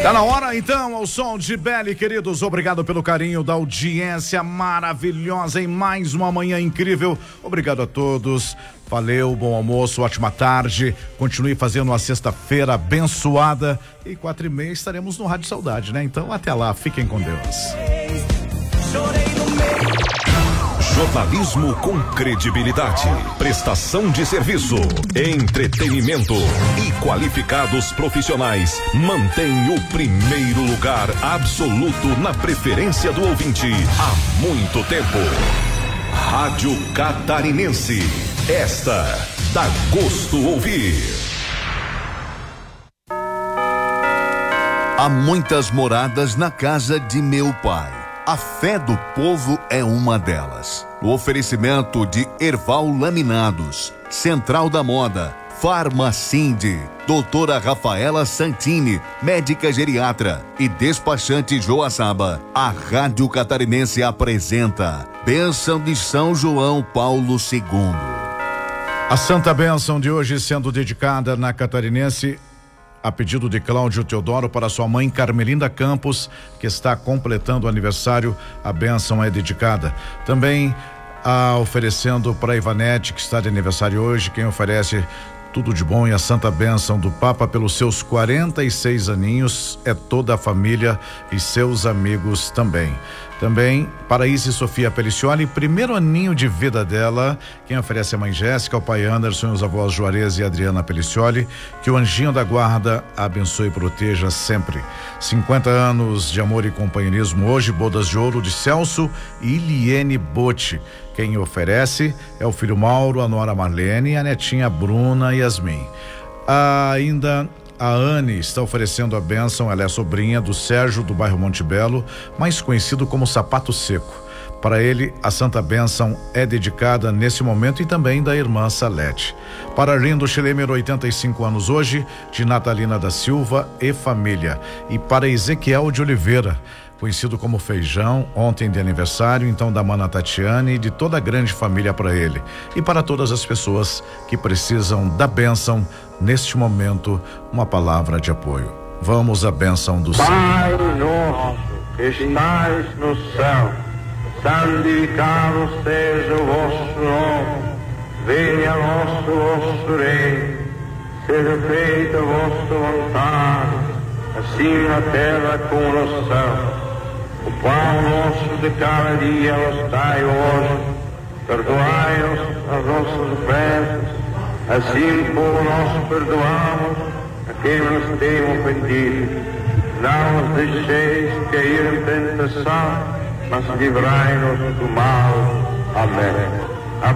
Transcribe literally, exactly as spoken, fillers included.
Tá na hora então, ao som de Belly, queridos, obrigado pelo carinho da audiência maravilhosa em mais uma manhã incrível. Obrigado a todos. Valeu, bom almoço, ótima tarde. Continue fazendo uma sexta-feira abençoada. E quatro e meia estaremos no Rádio Saudade, né? Então até lá, fiquem com Deus. Jornalismo com credibilidade, prestação de serviço, entretenimento e qualificados profissionais mantém o primeiro lugar absoluto na preferência do ouvinte há muito tempo. Rádio Catarinense, esta dá gosto ouvir. Há muitas moradas na casa de meu pai. A fé do povo é uma delas. O oferecimento de Erval Laminados, Central da Moda, Farmacinde, doutora Rafaela Santini, médica geriatra e despachante Joaçaba. A Rádio Catarinense apresenta Bênção de São João Paulo segundo. A Santa Bênção de hoje sendo dedicada na Catarinense a pedido de Cláudio Teodoro para sua mãe Carmelinda Campos, que está completando o aniversário. A bênção é dedicada. Também a oferecendo para Ivanete, que está de aniversário hoje, quem oferece tudo de bom e a santa bênção do Papa pelos seus quarenta e seis aninhos é toda a família e seus amigos também. Também para Isis Sofia Pelicioli, primeiro aninho de vida dela, quem oferece a mãe Jéssica, o pai Anderson e os avós Juarez e Adriana Pelicioli, que o anjinho da guarda abençoe e proteja sempre. cinquenta anos de amor e companheirismo hoje, bodas de ouro de Celso e Iliene Botti. Quem oferece é o filho Mauro, a nora Marlene e a netinha Bruna Yasmin. Ah, ainda a Anne está oferecendo a bênção, ela é sobrinha do Sérgio do bairro Monte Belo, mais conhecido como Sapato Seco. Para ele, a santa bênção é dedicada nesse momento e também da irmã Salete. Para Rindo Schlemer, oitenta e cinco anos hoje, de Natalina da Silva e família. E para Ezequiel de Oliveira, conhecido como Feijão, ontem de aniversário, então da mana Tatiane e de toda a grande família para ele. E para todas as pessoas que precisam da bênção, neste momento, uma palavra de apoio. Vamos à bênção do Senhor. Pai nosso, que estais no céu, santificado seja o vosso nome, venha a nosso vosso reino, seja feita a vossa vontade, assim na terra como no céu. O pão nosso de cada dia nos dai hoje, perdoai-nos as nossas ofensas, assim como nós perdoamos a quem nos tem ofendido. Não nos deixeis cair em tentação, mas livrai-nos do mal. Amém.